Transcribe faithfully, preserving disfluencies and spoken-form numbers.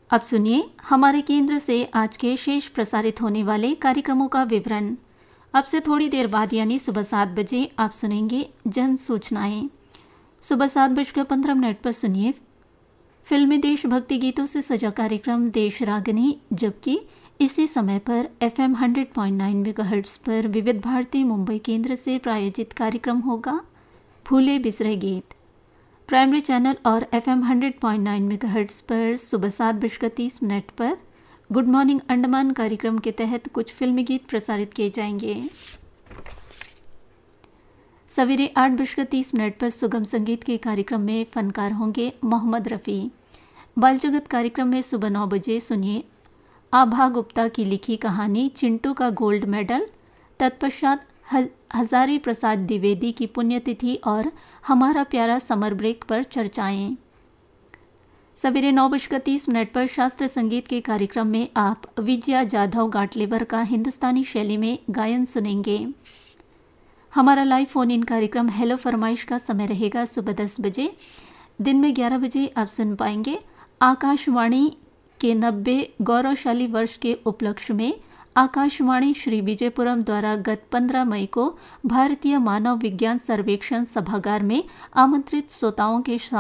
अब सुनिए हमारे केंद्र से आज के शेष प्रसारित होने वाले कार्यक्रमों का विवरण। अब से थोड़ी देर बाद यानी सुबह सात बजे आप सुनेंगे जन सूचनाएं। सुबह सात बजकर पंद्रह मिनट पर सुनिए फिल्मी देशभक्ति गीतों से सजा कार्यक्रम देश रागनी, जबकि इसी समय पर F am hundred point nine megahertz पर विविध भारती मुंबई केंद्र से प्रायोजित कार्यक्रम होगा भूले बिसरे गीत। प्राइमरी चैनल और F am hundred point nine megahertz पर सुबह सात बजकर तीस मिनट पर गुड मॉर्निंग अंडमान कार्यक्रम के तहत कुछ फिल्मी गीत प्रसारित किए जाएंगे। सवेरे आठ बजकर तीस मिनट पर सुगम संगीत के कार्यक्रम में फनकार होंगे मोहम्मद रफ़ी। बाल जगत कार्यक्रम में सुबह नौ बजे सुनिए आभा गुप्ता की लिखी कहानी चिंटू का गोल्ड मेडल। तत्पश्चात हजारी प्रसाद द्विवेदी की पुण्यतिथि और हमारा प्यारा समर ब्रेक पर चर्चाएं। सवेरे नौ बजकर तीस मिनट पर शास्त्रीय संगीत के कार्यक्रम में आप विजया जाधव गाटलेवर का हिंदुस्तानी शैली में गायन सुनेंगे। हमारा लाइव फोन इन कार्यक्रम हेलो फरमाइश का समय रहेगा सुबह दस बजे। दिन में ग्यारह बजे आप सुन पाएंगे आकाशवाणी के नब्बे गौरवशाली वर्ष के उपलक्ष्य में आकाशवाणी श्री विजयपुरम द्वारा गत पंद्रह मई को भारतीय मानव विज्ञान सर्वेक्षण सभागार में आमंत्रित श्रोताओं के